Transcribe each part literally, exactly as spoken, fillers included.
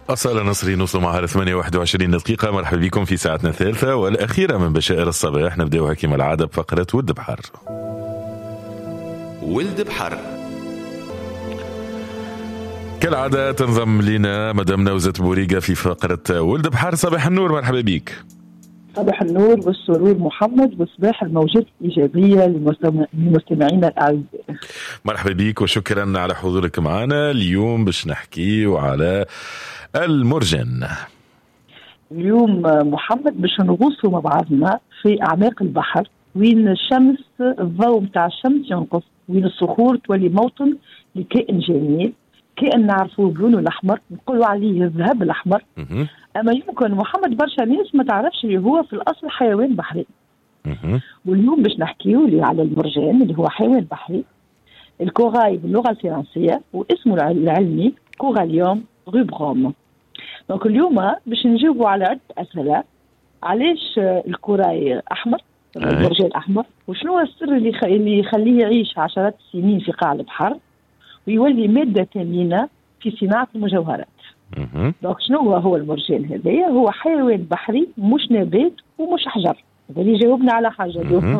أصالة نصري نوصل معها لثمانية وواحد وعشرين دقيقة. مرحبا بكم في ساعتنا الثالثة والأخيرة من بشائر الصباح. نبدأها كما العادة بفقرة ولد بحر. ولد بحر كالعادة تنضم لنا مدام نوزة بوريقة في فقرة ولد بحر. صباح النور، مرحبا بك. صباح النور والسرور محمد، وصباح الموجات الإيجابية للمستمعين الأعزاء. مرحبا بك وشكرا على حضورك معنا اليوم باش نحكي على المرجان. اليوم محمد باش نغوصوا مع بعضنا في أعماق البحر، وين الشمس الضوء متاع الشمس ينقص، وين الصخور تولي موطن لكائن جميل، كائن نعرفوه بلونه الأحمر، نقولوا عليه الذهب الأحمر. أما يمكن محمد برشا ناس ما تعرفش اللي هو في الأصل حيوان بحري. واليوم باش نحكيوا لي على المرجان اللي هو حيوان بحري، الكوراي باللغة الفرنسية، واسمه العلمي كوراليوم روبروم. دونك اليوم باش نجاوبوا على عدة أسئلة. علاش الكوراي أحمر، المرجان أحمر، وشنو هو السر اللي اللي يخليه يعيش عشرات السنين في قاع البحر ويولي مادة ثمينة في صناعة المجوهرات. دونك شنو هو هو المرجان هذايا؟ هو حيوان بحري مش نبات ومش حجر. هذا اللي جاوبنا على حاجة اليوم.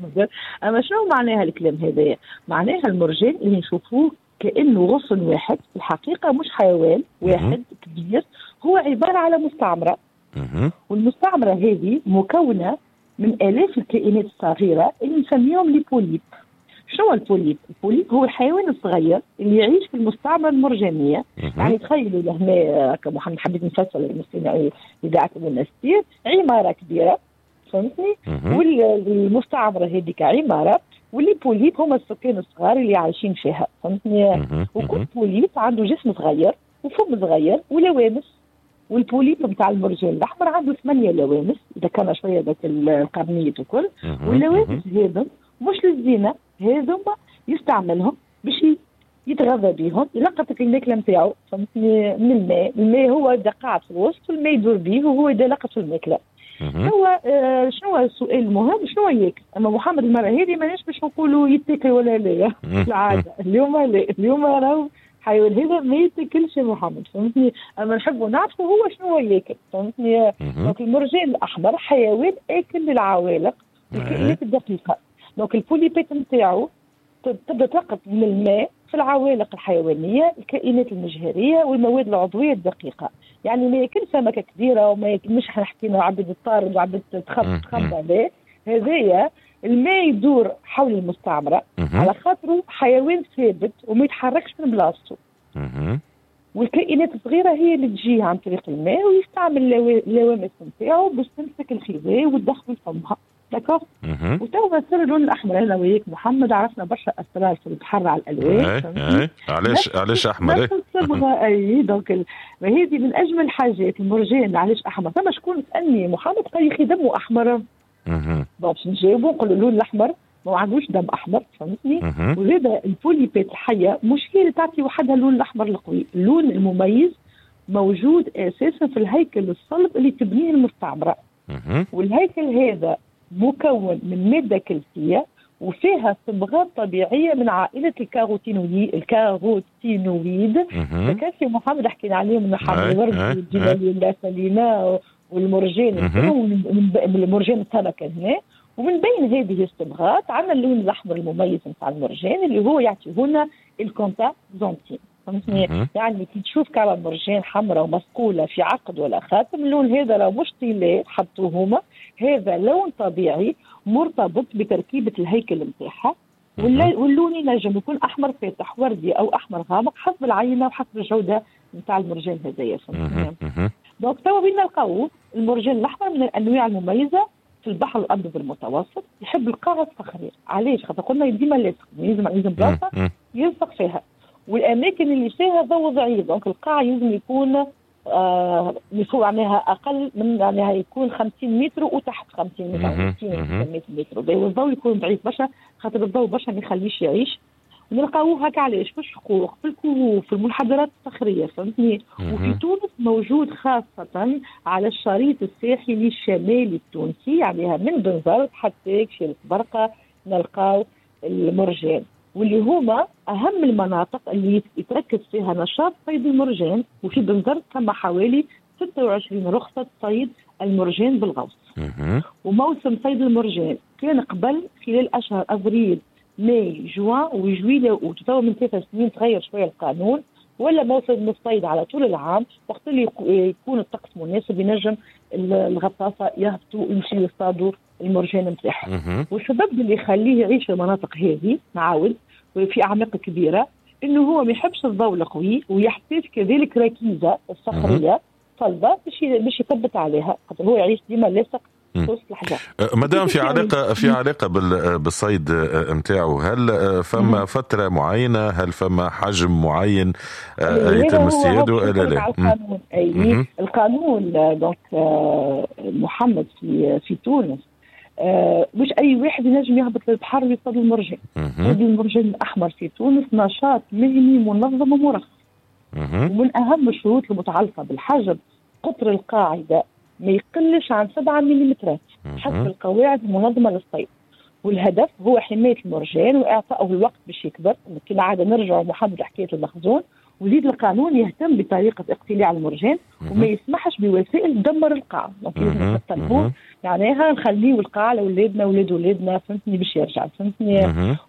أما شنو معناها الكلام هذايا؟ معناها المرجان اللي نشوفوه كأنه غصن واحد، الحقيقة مش حيوان واحد كبير، هو عبارة على مستعمرة. والمستعمرة هذه مكونة من آلاف الكائنات الصغيرة اللي نسميهم لي بوليب. شنو البوليب؟ البوليب هو الحيوان الصغير اللي يعيش في المستعمرة المرجانية. يعني تخيلوا لهنا كمحمد حبيت نفصل المستمعين إذاعة المنستير، عمارة كبيرة فهمتني، والمستعمرة هذيك عمارة، واللي بوليب هما السكان الصغار اللي عايشين فيها فهمتني. وكل بوليب عنده جسم صغير وفم صغير ولوامس. والبوليب بتاع المرجان الأحمر عنده ثمانية لوامس، إذا كان شوية ذاك القرنية وكل. واللوامس هذم مش للزينة، هذم يستعملهم باش يتغذى بهم، يلقط الماكلة نتاعو فهمتني من الماء. الماء هو يبدا قاعد في الوسط والماء يدور به وهو يبدا يلقط في الماكلة. هو آه شنو هو السؤال المهم؟ شنو ياكل؟ اما محمد المرة هذه ماناش باش نقولوا يتاكل ولا لا. العادة اليوم لا، اليوم راهو حيوان هذا ما يتاكلش محمد فهمتني. اما نحبوا نعرفوا هو شنو ياكل فهمتني. دونك المرجان الأحمر حيوان آكل للعوالق والكائنات الدقيقة. دونك البوليبات نتاعو تبدا تلقط من الماء في العوالق الحيوانيه، الكائنات المجهريه والمواد العضويه الدقيقه. يعني ما ياكل سمكه كبيره وما ياكل، مش حنحكي عبد الطارد وعبد تخبط تخبط لا، هذايا الماء يدور حول المستعمره على خاطره حيوان ثابت وما يتحركش من بلاصتو. والكائنات الصغيره هي اللي تجي عن طريق الماء ويستعمل اللوامس نتاعو باش تمسك الخزاء وتدخل فمها. داكوغ. وتوا سر اللون الاحمر انا وياك محمد عرفنا برشا اسرار في البحر على الالوان. اي اي علاش علاش احمر؟ اي دونك هذه من اجمل الحاجات المرجان. علاش احمر؟ فما شكون سالني محمد قال لي دمه احمر. باش نجاوبوا نقول له اللون الاحمر ما عندوش دم احمر فهمتني. وزاد البوليبات الحيه مش هي اللي تعطي وحدها اللون الاحمر القوي، اللون المميز موجود اساسا في الهيكل الصلب اللي تبنيه المستعمره. والهيكل هذا مكون من مادة كلسية وفيها صبغات طبيعية من عائلة الكاروتينويد الكاروتينويد فكاسي محمد حكينا عليهم من حمر الورد والجبال اللاسلينا والمرجان والمرجان السمكة هنا. ومن بين هذه الصبغات عندنا اللون الأحمر المميز نتاع المرجان اللي هو يعطيهولنا الكونتا زونتين فهمتني. يعني كي تشوف كعبة مرجان حمراء ومصقولة في عقد ولا خاتم، اللون هذا لو مش طيلات حطوهما، هذا لون طبيعي مرتبط بتركيبة الهيكل نتاعها. واللون ينجم يكون أحمر فاتح وردي أو أحمر غامق حسب العينة وحسب الجودة نتاع المرجان هذايا فهمتني. دونك توا بينا نلقاو المرجان الأحمر من الأنواع المميزة في البحر الأبيض المتوسط. يحب القاع الصخري. علاش؟ خاطر قلنا ديما لاصق، يلزم يلزم بلاصة يلصق فيها، والاماكن اللي فيها ضوء ضعيف. دونك القاع يلزم يكون آه يفوق معناها اقل من معناها يكون خمسين متر وتحت خمسين متر او ستين متر. والضوء يكون ضعيف برشا خاطر الضوء برشا ما يخليش يعيش. ونلقاوه هكا علاش؟ في الشقوق، في الكهوف، في المنحدرات الصخريه فهمتني. وفي تونس موجود خاصه على الشريط الساحلي الشمالي التونسي، عليها من بنزرت حتى كشيل برقه نلقاو المرجان. واللي هما أهم المناطق اللي يتركز فيها نشاط صيد المرجان. وفي بنزرت ثم حوالي ستة وعشرين رخصة صيد المرجان بالغوص. وموسم صيد المرجان كان قبل خلال أشهر أبريل ماي جوان وجويلية وتتوى من ثلاث سنين تغير شوية القانون، ولا موسم الصيد على طول العام وقت اللي يكون الطقس مناسب ينجم الغطاسة يهبطوا ويمشي يصطادوا المرجان نتاعهم. والسبب اللي يخليه يعيش في المناطق هذه نعاود وفي أعماق كبيرة إنه هو ما يحبش الضوء القوي ويحتاج كذلك ركيزة الصخرية صلبة باش باش يثبت عليها، خاطر هو يعيش ديما لاصق وسط الحجر. مدام في علاقة في علاقة بالصيد نتاعو، هل فما فترة معينة، هل فما حجم معين يتم اصطياده ولا لا؟ القانون أي القانون دونك محمد في في تونس مش أي واحد ينجم يهبط للبحر ويصطاد المرجان. صيد المرجان الأحمر في تونس نشاط مهني منظم ومرخص، ومن أهم الشروط المتعلقة بالحجم قطر القاعدة ما يقلش عن سبعة مليمترات حسب القواعد المنظمة للصيد. والهدف هو حماية المرجان وإعطائه الوقت باش يكبر. كما عادة نرجع محمد حكاية المخزون. وزيد القانون يهتم بطريقة اقتلاع المرجان وما يسمحش بوسائل تدمر القاع. لازم نطلبوه معناها نخليه القاع لأولادنا ولاد ولادنا فهمتني باش يرجع فهمتني.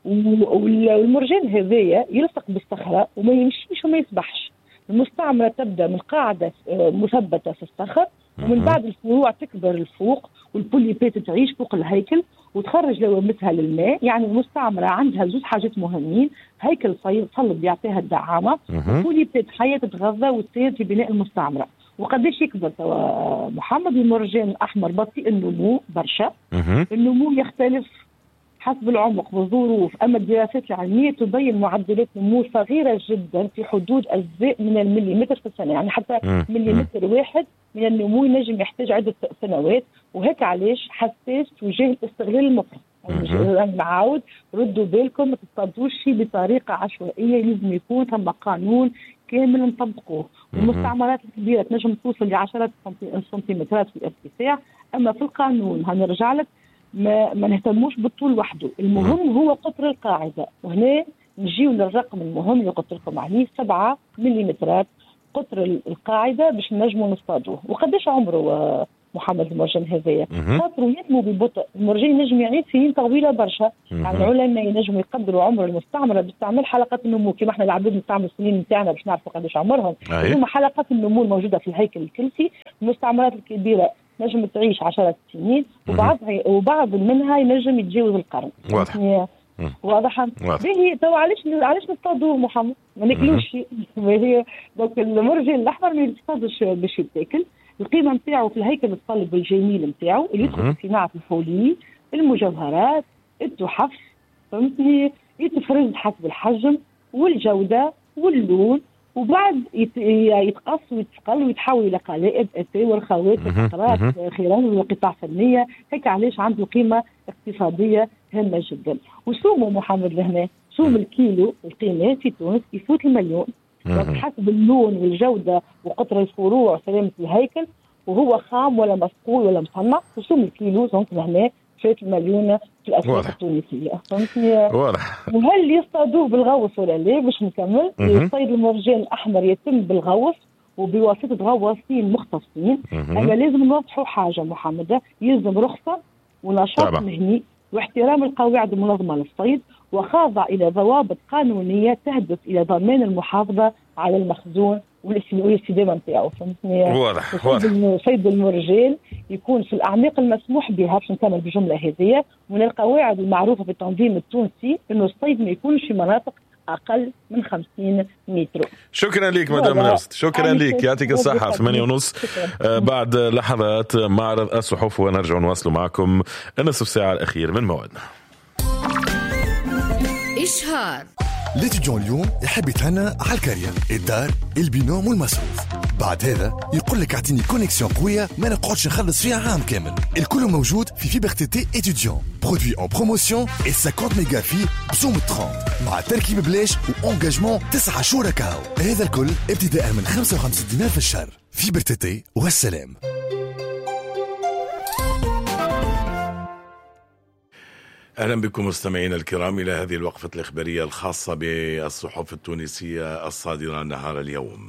والمرجان هذايا يلصق بالصخرة وما يمشيش وما يسبحش. المستعمرة تبدأ من قاعدة مثبتة في الصخر، ومن بعد الفروع تكبر الفوق والبوليبات تعيش فوق الهيكل وتخرج لوامتها للماء. يعني المستعمرة عندها زوج حاجات مهمين: هيكل صلب يعطيها الدعامة، وبوليبات حية تتغذى وتساعد في بناء المستعمرة. وقديش يكبر توا محمد؟ المرجان الأحمر بطيء النمو برشا، النمو يختلف حسب العمق والظروف. أما الدراسات العلمية تبين معدلات نمو صغيرة جدا في حدود أجزاء من المليمتر في السنة، يعني حتى مليمتر واحد من النمو ينجم يحتاج عدة سنوات. وهيك علاش حساس تجاه الاستغلال المفرط. يعني معاود ردوا بالكم ما تصطادوش شيء بطريقة عشوائية، لازم يكون ثم قانون كامل نطبقوه. والمستعمرات الكبيرة تنجم توصل لعشرات سنتيمترات في الارتفاع. أما في القانون هنرجع لك ما, ما نهتموش بالطول وحده، المهم هو قطر القاعدة. وهنا نجيو للرقم المهم اللي قلت لكم عليه سبعة مليمترات قطر القاعدة باش نجموا نصطادوه. وقداش عمره محمد المرجان هذايا؟ خاطروا ينمو ببطء. المرجان ينجم يعيش سنين طويلة برشا. يعني العلماء ينجموا يقدروا عمر المستعمرة باستعمال حلقات النمو كما احنا العباد نستعمل السنين نتاعنا باش نعرفوا قداش عمرهم. هما حلقات النمو الموجودة في الهيكل الكلسي. المستعمرات الكبيرة نجم تعيش عشرة سنين وبعض وبعض منها ينجم يتجاوز القرن. واضح واضح. باهي تو علاش علاش نصطادوه محمد؟ ما ناكلوش شيء. هي دونك المرجان الاحمر ما يصطادش باش يتاكل. القيمه نتاعو في الهيكل الصلب والجميل نتاعو اللي يدخل في صناعه الحولي، المجوهرات، التحف فهمتني، يتفرز حسب الحجم والجوده واللون. وبعد يتقص ويتقل ويتحول الى قلائد اساور خواتم فقرات خيران وقطع فنيه. هيك علاش عنده قيمه اقتصاديه هامه جدا. وسومه محمد لهنا سوم الكيلو القيمه في تونس يفوت المليون حسب اللون والجوده وقطر الفروع وسلامه الهيكل، وهو خام ولا مسقول ولا مصنع. وسوم الكيلو دونك لهنا فات المليون في الأسواق التونسية فهمتني. واضح. وهل يصطادوه بالغوص ولا لا؟ باش نكمل. صيد المرجان الأحمر يتم بالغوص وبواسطة غواصين مختصين. أما لازم نوضحوا حاجة محمد، يلزم رخصة ونشاط طبعا مهني واحترام القواعد المنظمة للصيد، وخاضع إلى ضوابط قانونية تهدف إلى ضمان المحافظة على المخزون والاستدامة نتاعو فهمتني. واضح واضح. صيد المرجان يكون في الأعماق المسموح بها باش نكمل بالجملة هذه. من القواعد المعروفة في التنظيم التونسي إنه الصيد ما يكونش في مناطق أقل من خمسين متر. شكرا لك مدام نرست، شكرا لك، يعطيك الصحة. ثمانية ونص بعد لحظات معرض الصحف ونرجع نواصل معكم النصف ساعة الأخير من موعدنا. إشهار ليتيديون اليوم يحب يتهنى على الكارير، الدار، البينوم والمصروف. بعد هذا يقول لك اعطيني كونيكسيون قوية ما نقعدش نخلص فيها عام كامل. الكل موجود في فيبر تي تي إتيديون، برودوي اون بروموسيون و خمسين ميجا في بسوم ثلاثين مع تركيب بلاش وانجاجمون تسعة شهور كاو. هذا الكل ابتداء من خمسة وخمسين دينار في الشهر. فيبر تي تي والسلام. أهلا بكم مستمعينا الكرام إلى هذه الوقفة الإخبارية الخاصة بالصحف التونسية الصادرة نهار اليوم.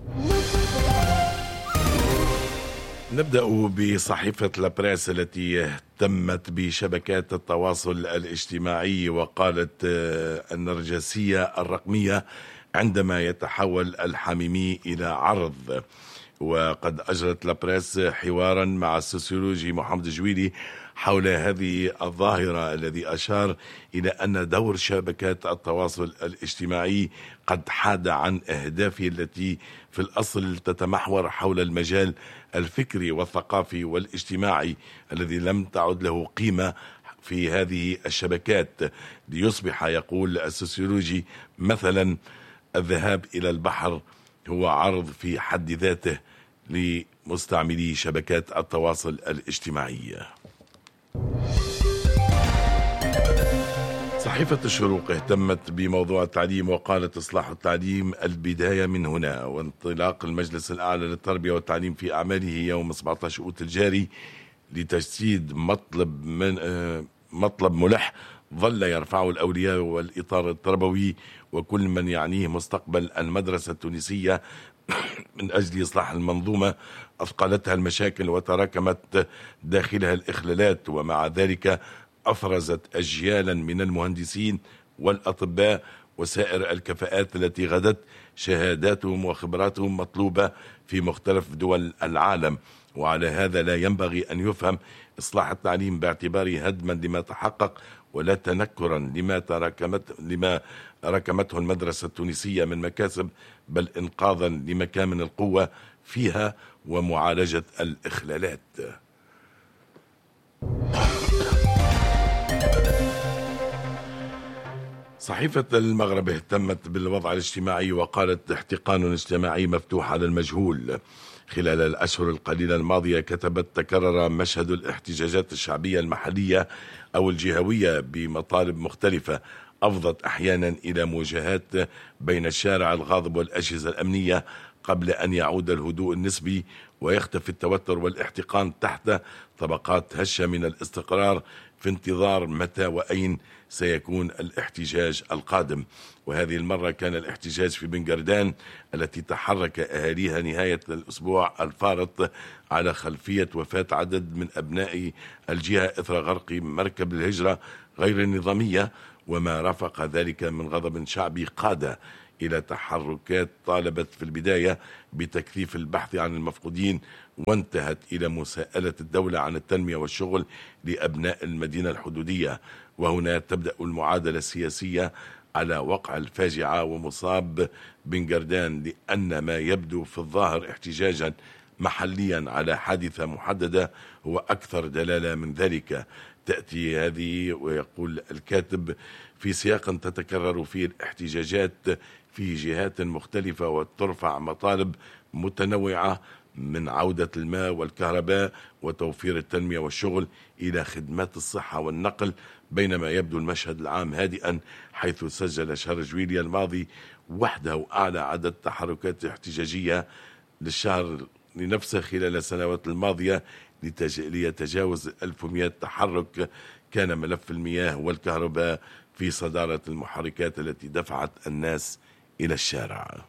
نبدأ بصحيفة لابريس التي اهتمت بشبكات التواصل الاجتماعي وقالت النرجسية الرقمية عندما يتحول الحميمي إلى عرض. وقد أجرت لابريس حوارا مع السوسيولوجي محمد جويلي حول هذه الظاهرة، الذي أشار إلى أن دور شبكات التواصل الاجتماعي قد حاد عن أهدافه التي في الأصل تتمحور حول المجال الفكري والثقافي والاجتماعي الذي لم تعد له قيمة في هذه الشبكات، ليصبح، يقول السوسيولوجي، مثلا الذهاب إلى البحر هو عرض في حد ذاته لمستعملي شبكات التواصل الاجتماعي. صحيفة الشروق اهتمت بموضوع التعليم وقالت إصلاح التعليم البداية من هنا. وانطلاق المجلس الأعلى للتربية والتعليم في أعماله يوم سبعة عشر أوت الجاري لتجسيد مطلب من مطلب ملح ظل يرفعه الأولياء والإطار التربوي وكل من يعنيه مستقبل المدرسة التونسية من أجل إصلاح المنظومة أثقلتها المشاكل وتراكمت داخلها الإخلالات، ومع ذلك أفرزت أجيالا من المهندسين والأطباء وسائر الكفاءات التي غدت شهاداتهم وخبراتهم مطلوبة في مختلف دول العالم. وعلى هذا لا ينبغي أن يفهم إصلاح التعليم باعتباره هدما لما تحقق ولا تنكرا لما تراكمت لما ركمته المدرسة التونسية من مكاسب، بل إنقاذا لمكامن القوة فيها ومعالجة الإخلالات. صحيفة المغرب اهتمت بالوضع الاجتماعي وقالت احتقان اجتماعي مفتوح على المجهول. خلال الأشهر القليلة الماضية كتبت تكرر مشهد الاحتجاجات الشعبية المحلية أو الجهوية بمطالب مختلفة أفضت أحيانا إلى مواجهات بين الشارع الغاضب والأجهزة الأمنية قبل أن يعود الهدوء النسبي ويختفي التوتر والاحتقان تحت طبقات هشة من الاستقرار في انتظار متى وأين سيكون الاحتجاج القادم. وهذه المرة كان الاحتجاج في بنغردان التي تحرك أهاليها نهاية الأسبوع الفارط على خلفية وفاة عدد من أبناء الجهة إثر غرق مركب الهجرة غير النظامية، وما رافق ذلك من غضب شعبي قاد إلى تحركات طالبت في البداية بتكثيف البحث عن المفقودين وانتهت إلى مساءلة الدولة عن التنمية والشغل لأبناء المدينة الحدودية. وهنا تبدأ المعادلة السياسية على وقع الفاجعة ومصاب بنغردان، لأن ما يبدو في الظاهر احتجاجا محليا على حادثة محددة هو أكثر دلالة من ذلك. تأتي هذه، ويقول الكاتب، في سياق تتكرر فيه الاحتجاجات في جهات مختلفة وترفع مطالب متنوعة من عودة الماء والكهرباء وتوفير التنمية والشغل إلى خدمات الصحة والنقل، بينما يبدو المشهد العام هادئا، حيث سجل شهر جويلية الماضي وحده أعلى عدد تحركات احتجاجية للشهر لنفسه خلال السنوات الماضية ليتجاوز ألف ومئة تحرك. كان ملف المياه والكهرباء في صدارة المحركات التي دفعت الناس إلى الشارع.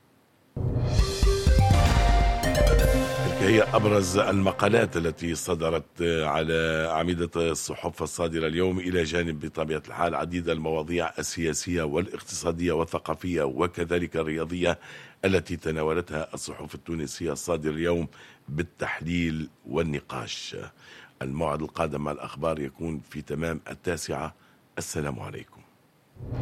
تلك هي أبرز المقالات التي صدرت على أعمدة الصحف الصادرة اليوم، إلى جانب بطبيعة الحال عديد المواضيع السياسية والاقتصادية والثقافية وكذلك الرياضية التي تناولتها الصحف التونسية الصادرة اليوم بالتحليل والنقاش. الموعد القادم مع الأخبار يكون في تمام التاسعة. السلام عليكم.